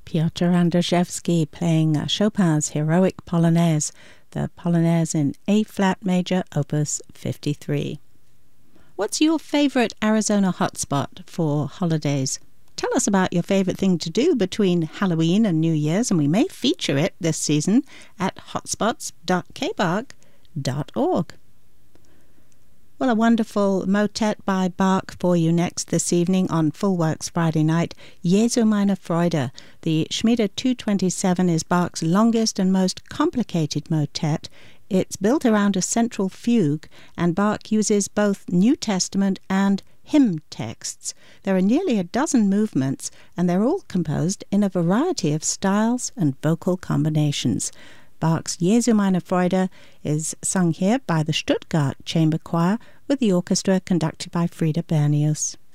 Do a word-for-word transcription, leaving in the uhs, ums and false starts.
Piotr Andrzejewski playing Chopin's Heroic Polonaise, the Polonaise in A-flat major, opus fifty-three. What's your favorite Arizona hotspot for holidays? Tell us about your favorite thing to do between Halloween and New Year's, and we may feature it this season at hotspots dot k bark dot org. Well, a wonderful motet by Bach for you next this evening on Full Works Friday night, Jesu meine Freude. The Schmiede two twenty-seven is Bach's longest and most complicated motet. It's built around a central fugue, and Bach uses both New Testament and hymn texts. There are nearly a dozen movements, and they're all composed in a variety of styles and vocal combinations. Bach's Jesu meine Freude is sung here by the Stuttgart Chamber Choir with the orchestra conducted by Frieda Bernius.